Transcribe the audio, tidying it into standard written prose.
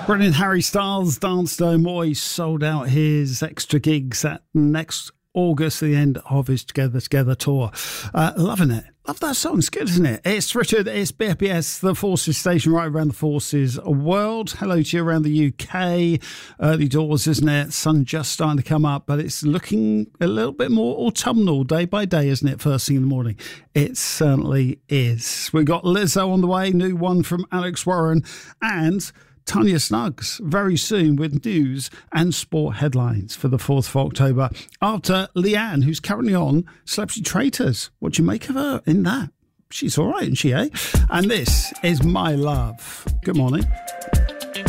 Brilliant. Harry Styles, Dance No More. He sold out his extra gigs at next August, the end of his Together tour. Loving it. Love that song. It's good, isn't it? It's Richard. It's BFBS, the Forces station right around the Forces world. Hello to you around the UK. Early doors, isn't it? Sun just starting to come up, but it's looking a little bit more autumnal day by day, isn't it? First thing in the morning. It certainly is. We've got Lizzo on the way, new one from Alex Warren, and Tanya Snuggs very soon with news and sport headlines for the 4th of October after Leanne, who's currently on Celebrity Traitors. What do you make of her in that? She's all right, isn't she, eh? And this is My Love. Good morning.